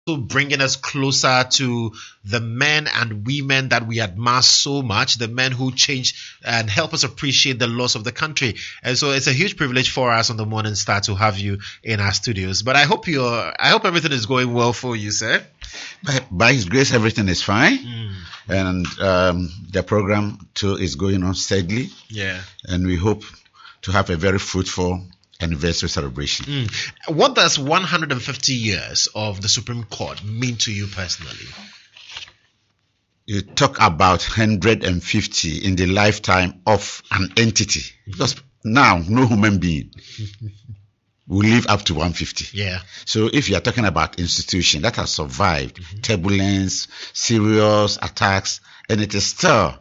bringing us closer to the men and women that we admire so much, the men who change and help us appreciate the loss of the country. And so it's a huge privilege for us on the Morning Star to have you in our studios. But I hope everything is going well for you, sir. By His grace, everything is fine, and the program too is going on steadily. Yeah, and we hope to have a very fruitful anniversary celebration. What does 150 years of the Supreme Court mean to you personally? You talk about 150 in the lifetime of an entity, because now no human being will live up to 150. Yeah. So if you are talking about institution that has survived turbulence, serious attacks, and it is still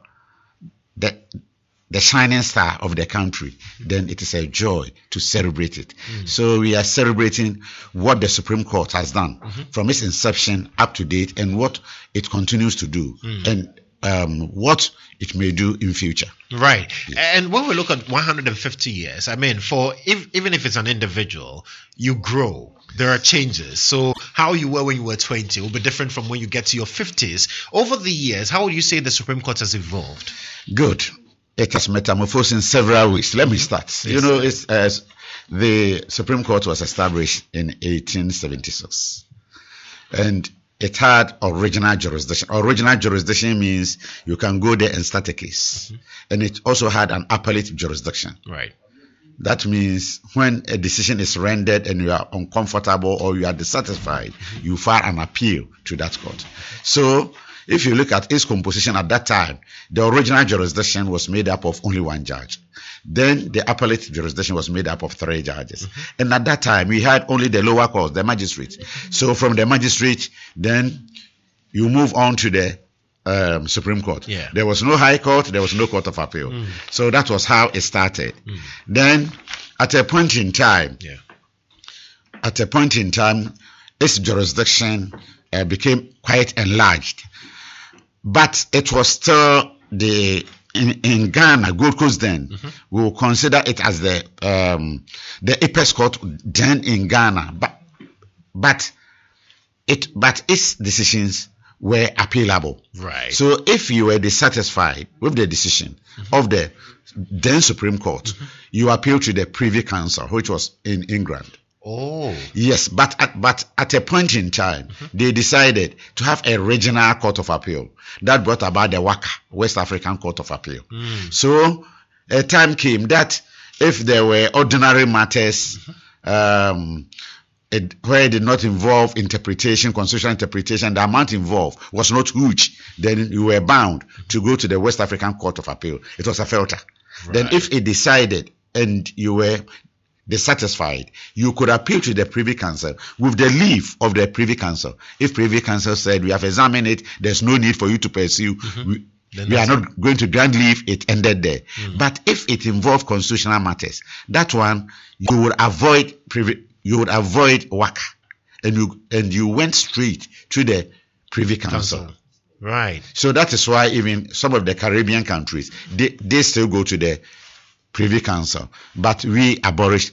the shining star of the country, then it is a joy to celebrate it. So we are celebrating what the Supreme Court has done from its inception up to date, and what it continues to do, and what it may do in future. Right. And when we look at 150 years, I mean, even if it's an individual, you grow. There are changes. So how you were when you were 20 will be different from when you get to your 50s. Over the years, how would you say the Supreme Court has evolved? Good. It has metamorphosed in several ways. Let me start. Yes. You know, the Supreme Court was established in 1876, and it had original jurisdiction. Original jurisdiction means you can go there and start a case. And it also had an appellate jurisdiction. Right. That means when a decision is rendered and you are uncomfortable or you are dissatisfied, you file an appeal to that court. So if you look at its composition at that time, the original jurisdiction was made up of only one judge. Then the appellate jurisdiction was made up of 3 judges. And at that time, we had only the lower court, the magistrate. So from the magistrate, then you move on to the Supreme Court. Yeah. There was no high court, there was no court of appeal. So that was how it started. Then at a point in time, its jurisdiction became quite enlarged. But it was still in Ghana, Gold Coast then, we will consider it as the apex court then in Ghana. But its decisions were appealable. Right. So if you were dissatisfied with the decision of the then Supreme Court, you appeal to the Privy Council, which was in England. Oh. Yes, but at a point in time, they decided to have a regional court of appeal. That brought about the WACA, West African Court of Appeal. So a time came that if there were ordinary matters where it did not involve interpretation, constitutional interpretation, the amount involved was not huge, then you were bound to go to the West African Court of Appeal. It was a filter. Right. Then if it decided and you were dissatisfied, you could appeal to the Privy Council with the leave of the Privy Council. If Privy Council said, we have examined it, there's no need for you to pursue, we are not going to grant leave, it ended there. But if it involved constitutional matters, that one, you would avoid WACA, and you went straight to the Privy Council. Right. So that is why even some of the Caribbean countries, they still go to the Privy Council, but we abolished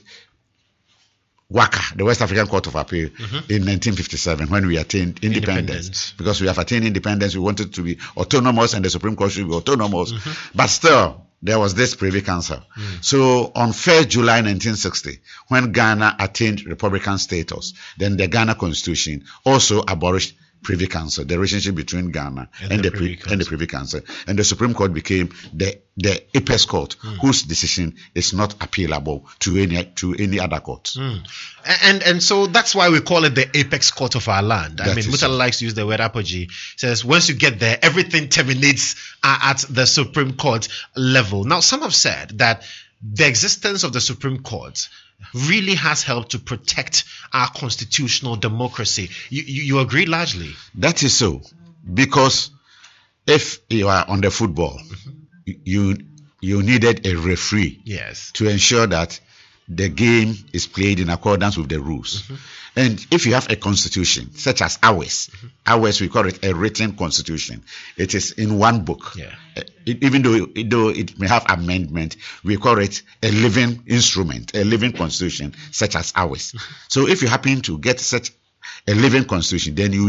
WACA, the West African Court of Appeal, in 1957 when we attained independence. Because we have attained independence, we wanted to be autonomous, and the Supreme Court should be autonomous. But still, there was this Privy Council. So on 1st July 1960, when Ghana attained republican status, then the Ghana Constitution also abolished Privy Council, the relationship between Ghana and the Privy Council. And the Supreme Court became the apex court, whose decision is not appealable to any other court. And so that's why we call it the apex court of our land. I mean, Mutala likes to use the word apogee. Says once you get there, everything terminates at the Supreme Court level. Now, some have said that the existence of the Supreme Court really has helped to protect our constitutional democracy. You agree largely? That is so. Because if you are on the football, you needed a referee to ensure that the game is played in accordance with the rules. And if you have a constitution, such as ours, we call it a written constitution. It is in one book. Even though it may have amendment, we call it a living instrument, a living constitution, such as ours. So if you happen to get such a living constitution, then you